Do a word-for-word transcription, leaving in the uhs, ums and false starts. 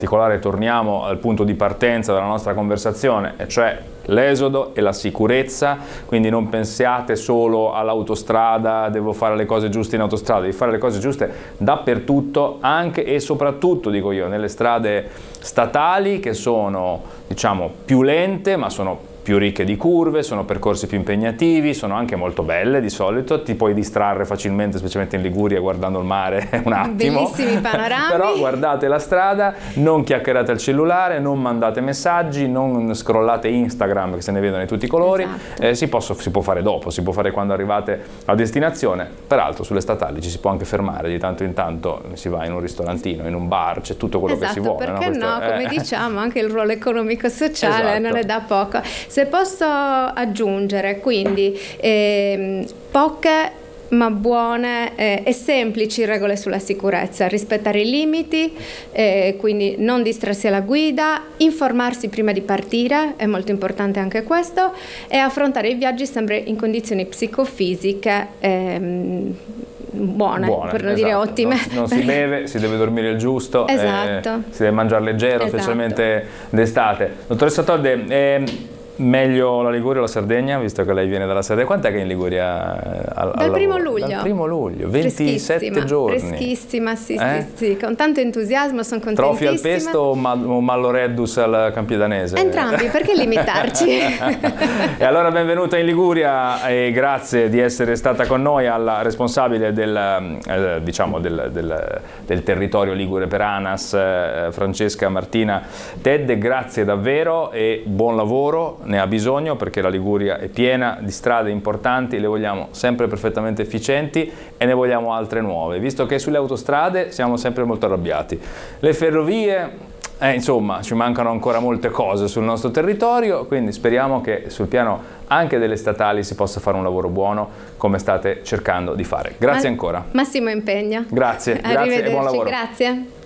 In particolare torniamo al punto di partenza della nostra conversazione, e cioè l'esodo e la sicurezza. Quindi non pensiate solo all'autostrada, devo fare le cose giuste in autostrada, devi fare le cose giuste dappertutto, anche e soprattutto, dico io, nelle strade statali, che sono, diciamo, più lente, ma sono più ricche di curve, sono percorsi più impegnativi, sono anche molto belle di solito, ti puoi distrarre facilmente, specialmente in Liguria, guardando il mare un attimo. Bellissimi panorami. Però guardate la strada, non chiacchierate al cellulare, non mandate messaggi, non scrollate Instagram, che se ne vedono di tutti i colori. Esatto. Eh, si, posso, si può fare dopo, si può fare quando arrivate a destinazione. Peraltro sulle statali ci si può anche fermare, di tanto in tanto si va in un ristorantino, in un bar, c'è tutto quello esatto, che si vuole. Perché no, no? Questo, Come eh. diciamo, anche il ruolo economico-sociale Esatto. non è da poco. Se posso aggiungere, quindi ehm, poche ma buone eh, e semplici regole sulla sicurezza: rispettare i limiti, eh, quindi non distrarsi alla guida, informarsi prima di partire, è molto importante anche questo, e affrontare i viaggi sempre in condizioni psicofisiche ehm, buone, Buone, per non esatto. dire ottime. Non, non si beve, si deve dormire il giusto, Esatto. eh, si deve mangiare leggero, Esatto. specialmente d'estate. Dottoressa Todde, eh, meglio la Liguria o la Sardegna, visto che lei viene dalla Sardegna? Quant'è che è in Liguria? Al, Dal al primo lavoro? luglio. Dal primo luglio, ventisette giorni. Freschissima, sì, Eh? sì, sì, con tanto entusiasmo, sono contentissima. Trofi al pesto o, mal, o Malloreddus al Campiodanese? Entrambi, perché limitarci? E allora benvenuta in Liguria e grazie di essere stata con noi, alla responsabile del, eh, diciamo del, del, del territorio ligure per ANAS, eh, Francesca Martina Tedde. Grazie davvero e buon lavoro. Ne ha bisogno, perché la Liguria è piena di strade importanti, le vogliamo sempre perfettamente efficienti e ne vogliamo altre nuove, visto che sulle autostrade siamo sempre molto arrabbiati. Le ferrovie, eh, insomma, ci mancano ancora molte cose sul nostro territorio, quindi speriamo che sul piano anche delle statali si possa fare un lavoro buono, come state cercando di fare. Grazie Ma- ancora. Massimo impegno. Grazie, grazie e buon lavoro. Grazie.